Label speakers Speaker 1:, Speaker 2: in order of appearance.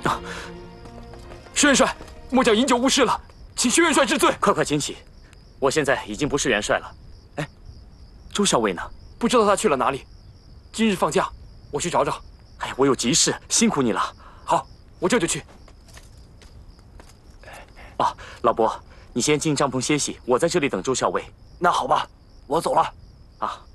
Speaker 1: 薛元帅，末将饮酒误事了，请薛元帅治罪。
Speaker 2: 快请起！我现在已经不是元帅了。哎，周校尉呢？
Speaker 1: 不知道他去了哪里。今日放假，我去找找。
Speaker 2: 哎，我有急事，辛苦你了。
Speaker 1: 好，我这就去。
Speaker 2: 啊，老伯，你先进帐篷歇息，我在这里等周校尉。
Speaker 3: 那好吧，我走了。
Speaker 2: 啊。